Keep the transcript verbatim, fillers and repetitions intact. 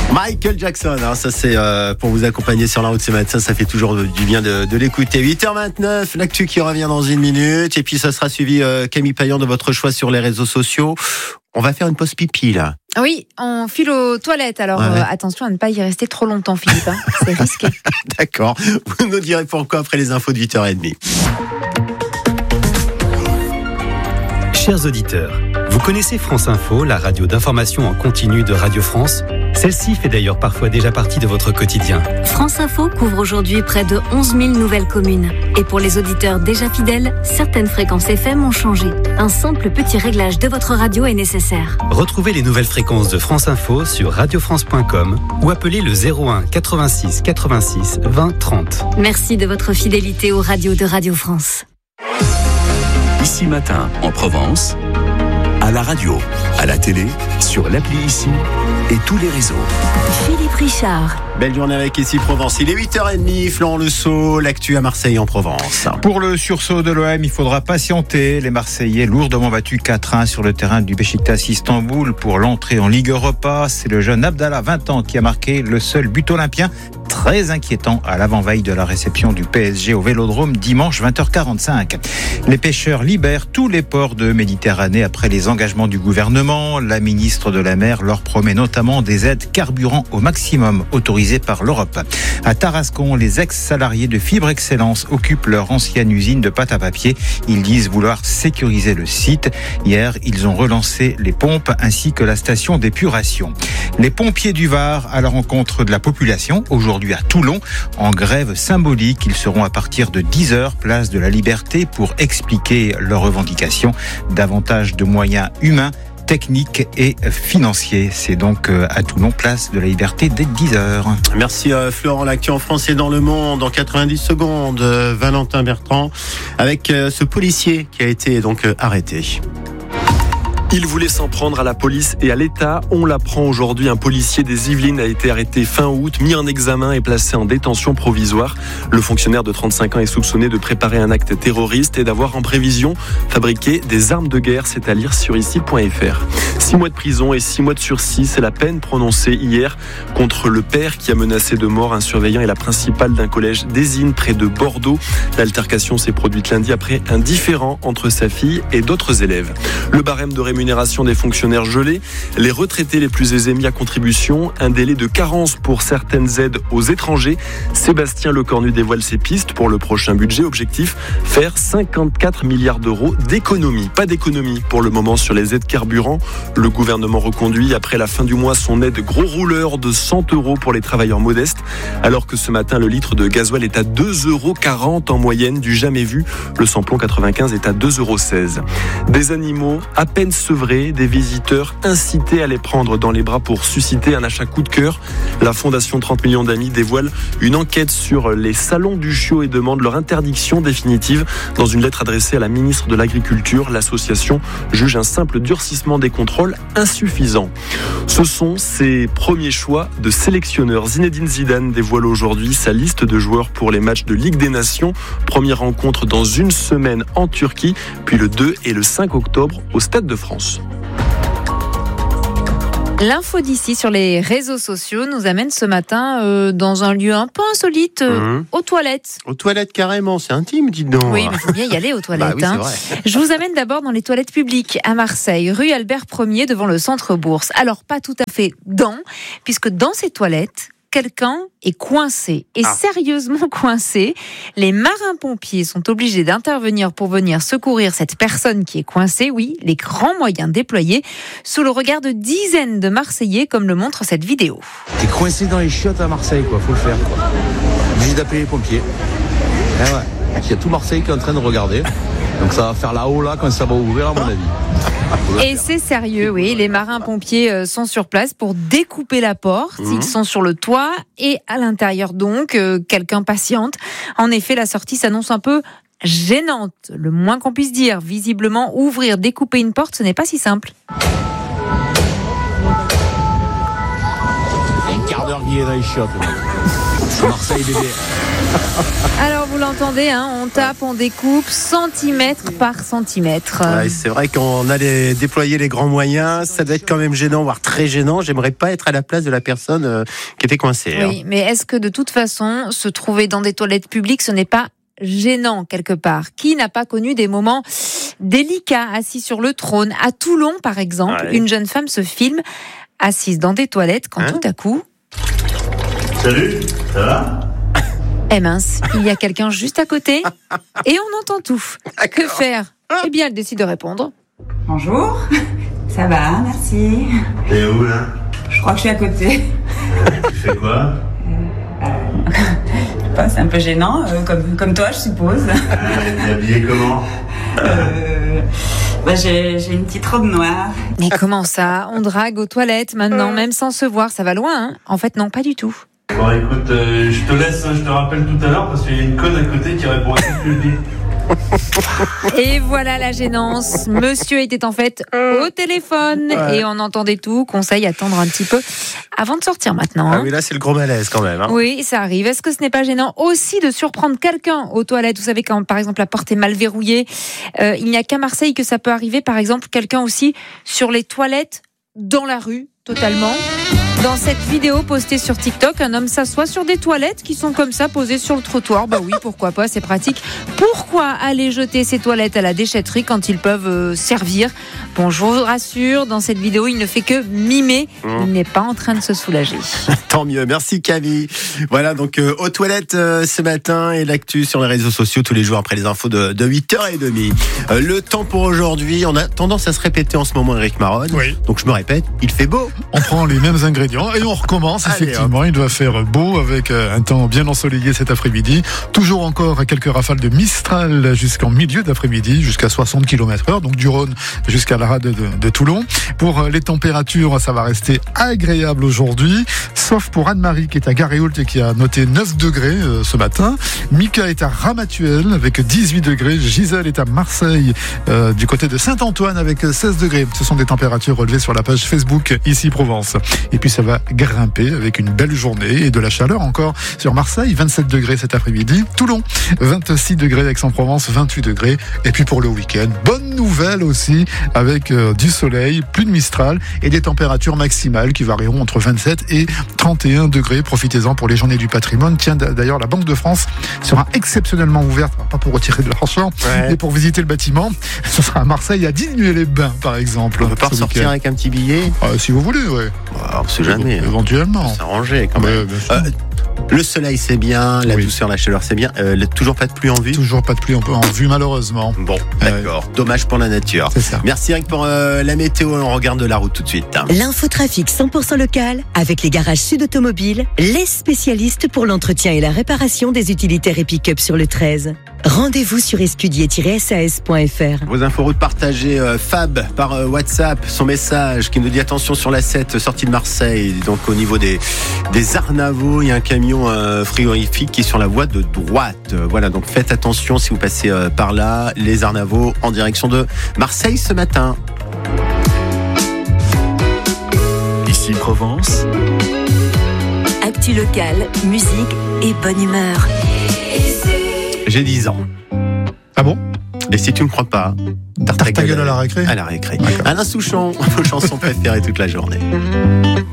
Michael Jackson, hein, ça c'est euh, pour vous accompagner sur la route ce matin, ça fait toujours du bien de, de l'écouter. huit heures vingt-neuf, l'actu qui revient dans une minute, et puis ça sera suivi euh, Camille Payan de votre choix sur les réseaux sociaux. On va faire une pause pipi là. Oui, on file aux toilettes, alors ouais. euh, attention à ne pas y rester trop longtemps, Philippe, hein. C'est risqué. D'accord, vous nous direz pourquoi après les infos de huit heures trente. Chers auditeurs, vous connaissez France Info, la radio d'information en continu de Radio France ? Celle-ci fait d'ailleurs parfois déjà partie de votre quotidien. France Info couvre aujourd'hui près de onze mille nouvelles communes. Et pour les auditeurs déjà fidèles, certaines fréquences F M ont changé. Un simple petit réglage de votre radio est nécessaire. Retrouvez les nouvelles fréquences de France Info sur radio france point com ou appelez le zéro un quatre-vingt-six quatre-vingt-six vingt trente. Merci de votre fidélité aux radios de Radio France. Ici Matin, en Provence, à la radio, à la télé, sur l'appli Ici et tous les réseaux. Philippe Richard. Belle journée avec Ici Provence. Il est huit heures trente, Florent Le Sceau, l'actu à Marseille en Provence. Pour le sursaut de l'O M, il faudra patienter. Les Marseillais lourdement battus quatre un sur le terrain du Beşiktaş Istanbul pour l'entrée en Ligue Europa. C'est le jeune Abdallah, vingt ans, qui a marqué le seul but olympien. Très inquiétant à l'avant-veille de la réception du P S G au Vélodrome dimanche vingt heures quarante-cinq. Les pêcheurs libèrent tous les ports de Méditerranée après les engagements du gouvernement. La ministre de la Mer leur promet notamment des aides carburant au maximum autorisées par l'Europe. À Tarascon, les ex-salariés de Fibre Excellence occupent leur ancienne usine de pâte à papier. Ils disent vouloir sécuriser le site. Hier, ils ont relancé les pompes ainsi que la station d'épuration. Les pompiers du Var à la rencontre de la population aujourd'hui à Toulon, en grève symbolique. Ils seront à partir de dix heures, place de la Liberté, pour expliquer leurs revendications. Davantage de moyens humains, techniques et financiers. C'est donc à Toulon, place de la Liberté, dès dix heures. Merci euh, Florent. L'actu en France et dans le monde en quatre-vingt-dix secondes. Euh, Valentin Bertrand avec euh, ce policier qui a été donc euh, arrêté. Il voulait s'en prendre à la police et à l'État. On l'apprend aujourd'hui, un policier des Yvelines a été arrêté fin août, mis en examen et placé en détention provisoire. Le fonctionnaire de trente-cinq ans est soupçonné de préparer un acte terroriste et d'avoir en prévision fabriqué des armes de guerre. C'est à lire sur ici point f r. Six mois de prison et six mois de sursis, c'est la peine prononcée hier contre le père qui a menacé de mort un surveillant et la principale d'un collège d'Ésine près de Bordeaux. L'altercation s'est produite lundi après un différend entre sa fille et d'autres élèves. Le barème de rémunération Rémunération des fonctionnaires gelés, les retraités les plus aisés mis à contribution, un délai de carence pour certaines aides aux étrangers. Sébastien Lecornu dévoile ses pistes pour le prochain budget. Objectif, faire cinquante-quatre milliards d'euros d'économies. Pas d'économie pour le moment sur les aides carburant. Le gouvernement reconduit après la fin du mois son aide gros rouleur de cent euros pour les travailleurs modestes, alors que ce matin le litre de gasoil est à deux euros quarante en moyenne, du jamais vu. Le samplon quatre-vingt-quinze est à deux euros seize. Des animaux à peine sevrés, des visiteurs incités à les prendre dans les bras pour susciter un achat coup de cœur. La Fondation trente millions d'amis dévoile une enquête sur les salons du chiot et demande leur interdiction définitive. Dans une lettre adressée à la ministre de l'Agriculture, l'association juge un simple durcissement des contrôles insuffisant. Ce sont ses premiers choix de sélectionneur. Zinedine Zidane dévoile aujourd'hui sa liste de joueurs pour les matchs de Ligue des Nations. Première rencontre dans une semaine en Turquie, puis le deux et le cinq octobre au Stade de France. L'info d'ici sur les réseaux sociaux nous amène ce matin euh, dans un lieu un peu insolite, euh, mmh. aux toilettes. Aux toilettes carrément, c'est intime, dites donc. Oui, mais il faut bien y aller aux toilettes. Bah oui, hein. c'est vrai. Je vous amène d'abord dans les toilettes publiques à Marseille, rue Albert Ier, devant le Centre Bourse. Alors, pas tout à fait dans, puisque dans ces toilettes, quelqu'un est coincé, et ah. sérieusement coincé. Les marins-pompiers sont obligés d'intervenir pour venir secourir cette personne qui est coincée. Oui, les grands moyens déployés sous le regard de dizaines de Marseillais, comme le montre cette vidéo. T'es coincé dans les chiottes à Marseille, quoi. Faut le faire, quoi. Obligé d'appeler les pompiers. Eh ouais. Il y a tout Marseille qui est en train de regarder. Donc ça va faire là-haut, là, quand ça va ouvrir, à mon avis. Et c'est sérieux, oui. Les marins-pompiers sont sur place pour découper la porte. Mmh. Ils sont sur le toit et à l'intérieur, donc, euh, quelqu'un patiente. En effet, la sortie s'annonce un peu gênante, le moins qu'on puisse dire. Visiblement, ouvrir, découper une porte, ce n'est pas si simple. Un quart d'heure qu'il est dans les chiottes. C'est Marseille, bébé. Alors vous l'entendez, hein, on tape, on découpe centimètre par centimètre. Ouais, c'est vrai qu'on allait déployer les grands moyens, ça doit être quand même gênant, voire très gênant. J'aimerais pas être à la place de la personne euh, qui était coincée. Oui, hein. mais est-ce que de toute façon, se trouver dans des toilettes publiques, ce n'est pas gênant quelque part? Qui n'a pas connu des moments délicats assis sur le trône? À Toulon, par exemple, Ouais. une jeune femme se filme assise dans des toilettes quand Hein tout à coup... Salut, ça va? Eh mince, il y a quelqu'un juste à côté et on entend tout. Que faire? Eh bien, elle décide de répondre. Bonjour, ça va, merci. T'es où là? Je crois que je suis à côté. Tu fais quoi? Je sais pas, c'est un peu gênant, euh, comme, comme toi, je suppose. Ah, t'es habillé comment? Euh, bah, j'ai, j'ai une petite robe noire. Mais comment ça? On drague aux toilettes maintenant, même sans se voir, ça va loin, hein? En fait, non, pas du tout. Bon écoute, euh, je te laisse, hein, je te rappelle tout à l'heure parce qu'il y a une conne à côté qui répond à tout ce que je dis. Et voilà la gênance. Monsieur était en fait au téléphone Ouais. et on entendait tout. Conseil, attendre un petit peu avant de sortir maintenant. Ah hein. oui, là c'est le gros malaise quand même. Hein. Oui, ça arrive. Est-ce que ce n'est pas gênant aussi de surprendre quelqu'un aux toilettes? Vous savez, quand par exemple la porte est mal verrouillée, euh, il n'y a qu'à Marseille que ça peut arriver. Par exemple, quelqu'un aussi sur les toilettes dans la rue, totalement. Dans cette vidéo postée sur TikTok, un homme s'assoit sur des toilettes qui sont comme ça posées sur le trottoir. Bah oui, pourquoi pas, c'est pratique. Pourquoi aller jeter ces toilettes à la déchetterie quand ils peuvent euh, servir? Bon, je vous rassure, dans cette vidéo, il ne fait que mimer. Il n'est pas en train de se soulager. Tant mieux, merci Camille. Voilà, donc euh, aux toilettes euh, ce matin et l'actu sur les réseaux sociaux tous les jours après les infos de, de huit heures trente. Euh, le temps pour aujourd'hui, on a tendance à se répéter en ce moment, Eric Maronne. Oui. Donc je me répète, il fait beau. On prend les mêmes ingrédients et on recommence. Allez, Effectivement, il doit faire beau avec un temps bien ensoleillé cet après-midi. Toujours encore quelques rafales de Mistral jusqu'en milieu d'après-midi, jusqu'à soixante kilomètres heure, donc du Rhône jusqu'à la rade de, de Toulon. Pour les températures, ça va rester agréable aujourd'hui, sauf pour Anne-Marie qui est à Garéoult et qui a noté neuf degrés ce matin. Mika est à Ramatuelle avec dix-huit degrés. Gisèle est à Marseille euh, du côté de Saint-Antoine avec seize degrés. Ce sont des températures relevées sur la page Facebook Ici Provence. Et puis ça va grimper avec une belle journée et de la chaleur encore sur Marseille, vingt-sept degrés cet après-midi. Toulon, vingt-six degrés Aix-en-Provence, vingt-huit degrés. Et puis pour le week-end, bonne nouvelle aussi avec euh, du soleil, plus de Mistral et des températures maximales qui varieront entre vingt-sept et trente et un degrés. Profitez-en pour les journées du patrimoine. Tiens, d'ailleurs, la Banque de France sera exceptionnellement ouverte, pas pour retirer de l'argent, Ouais. mais pour visiter le bâtiment. Ce sera à Marseille, à Digne-les-Bains, par exemple. On peut pas ce ressortir week-end. avec un petit billet. Euh, si vous voulez, oui. Oh, on sait jamais. hein. Éventuellement. S'arranger quand même. Ouais, bien sûr. Euh, le soleil c'est bien, la Oui. douceur, la chaleur c'est bien. Euh, le- toujours pas de pluie en vue. Toujours pas de pluie en en vue, malheureusement. Bon, d'accord. Dommage pour la nature. C'est ça. Merci Eric pour euh, la météo. On regarde de la route tout de suite. L'infotrafic cent pour cent local avec les garages Sud Automobile, les spécialistes pour l'entretien et la réparation des utilitaires et pick-up sur le treize. Rendez-vous sur escudier tiret s a s point f r. Vos infos routes partagées, euh, Fab par euh, WhatsApp, son message qui nous dit attention sur la sept, sortie de Marseille, donc au niveau des, des Arnavaux, il y a un camion euh, frigorifique qui est sur la voie de droite. Euh, voilà, donc faites attention si vous passez euh, par là, les Arnavaux en direction de Marseille ce matin. Ici Provence, Actu local, musique et bonne humeur. J'ai dix ans. Ah bon? Et si tu ne me crois pas, Tarte à gueule à la récré? À la récré. Alain Souchon, vos chansons préférées toute la journée.